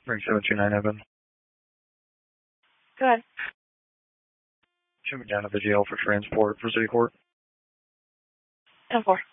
Ring 729 Evan. Go ahead. Should be down at the jail for transport for city court. 10-4.